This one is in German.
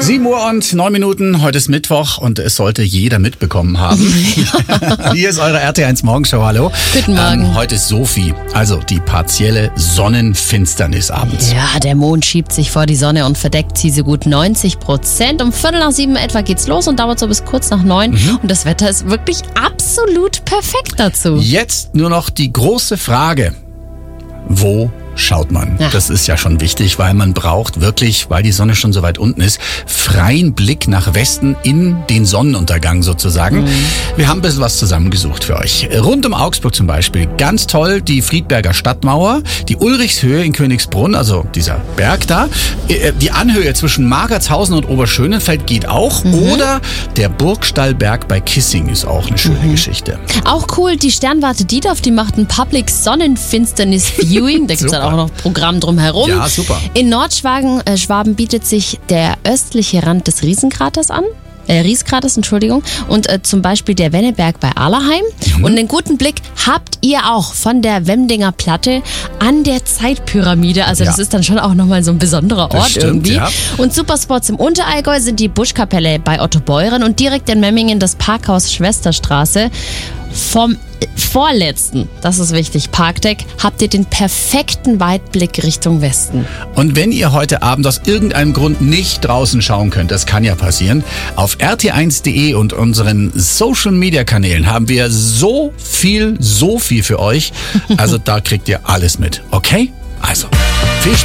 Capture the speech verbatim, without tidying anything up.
sieben Uhr und neun Minuten, heute ist Mittwoch und es sollte jeder mitbekommen haben. Hier ist eure R T eins Morgenshow, hallo. Guten Morgen. Ähm, heute ist Sophie, also die partielle Sonnenfinsternis abends. Ja, der Mond schiebt sich vor die Sonne und verdeckt sie so gut neunzig Prozent. Um Viertel nach sieben etwa geht's los und dauert so bis kurz nach neun. Mhm. Und das Wetter ist wirklich absolut perfekt dazu. Jetzt nur noch die große Frage, wo schaut man? Ja. Das ist ja schon wichtig, weil man braucht wirklich, weil die Sonne schon so weit unten ist, freien Blick nach Westen in den Sonnenuntergang sozusagen. Mhm. Wir haben ein bisschen was zusammengesucht für euch. Rund um Augsburg zum Beispiel, ganz toll, die Friedberger Stadtmauer, die Ulrichshöhe in Königsbrunn, also dieser Berg da, die Anhöhe zwischen Margertshausen und Oberschönenfeld geht auch, mhm. oder der Burgstallberg bei Kissing ist auch eine schöne mhm. Geschichte. Auch cool, die Sternwarte Diedorf, die macht ein Public Sonnenfinsternis Viewing, da gibt's auch noch Programm drumherum. Ja, super. In Nordschwaben äh, Schwaben bietet sich der östliche Rand des Riesenkraters an. Äh, Rieskraters, Entschuldigung. Und äh, zum Beispiel der Wenneberg bei Allerheim. Mhm. Und einen guten Blick habt ihr auch von der Wemdinger Platte an der Zeitpyramide. Also ja. das ist dann schon auch nochmal so ein besonderer Ort stimmt, irgendwie. Ja. Und Superspots im Unterallgäu sind die Buschkapelle bei Otto Beuren und direkt in Memmingen das Parkhaus Schwesterstraße. Vom vorletzten, das ist wichtig, Parkdeck, habt ihr den perfekten Weitblick Richtung Westen. Und wenn ihr heute Abend aus irgendeinem Grund nicht draußen schauen könnt, das kann ja passieren, auf r t eins punkt d e und unseren Social-Media-Kanälen haben wir so viel, so viel für euch. Also da kriegt ihr alles mit, okay? Also, viel Spaß.